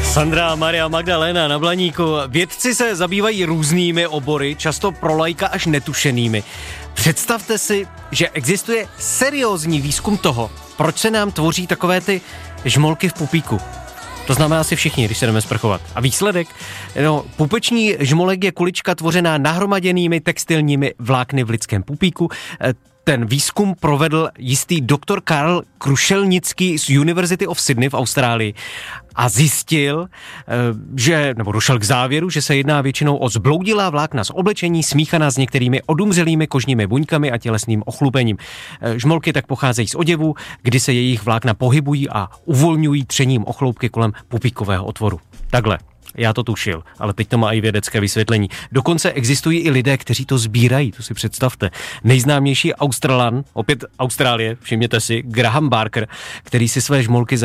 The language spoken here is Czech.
Sandra, Maria, Magdalena na Blaníku. Vědci se zabývají různými obory, často pro laika až netušenými. Představte si, že existuje seriózní výzkum toho, proč se nám tvoří takové ty žmolky v pupíku. To známe asi všichni, když se jdeme sprchovat. A výsledek? No, pupeční žmolek je kulička tvořená nahromaděnými textilními vlákny v lidském pupíku. Ten výzkum provedl jistý doktor Karl Krušelnický z University of Sydney v Austrálii a zjistil, nebo došel k závěru, že se jedná většinou o zbloudilá vlákna z oblečení, smíchaná s některými odumřelými kožními buňkami a tělesným ochlupením. Žmolky tak pocházejí z oděvu, kdy se jejich vlákna pohybují a uvolňují třením ochloupky kolem pupíkového otvoru. Takhle. Já to tušil, ale teď to má i vědecké vysvětlení. Dokonce existují i lidé, kteří to sbírají, to si představte. Nejznámější Australan, opět Austrálie, všimněte si, Graham Barker, který si své žmolky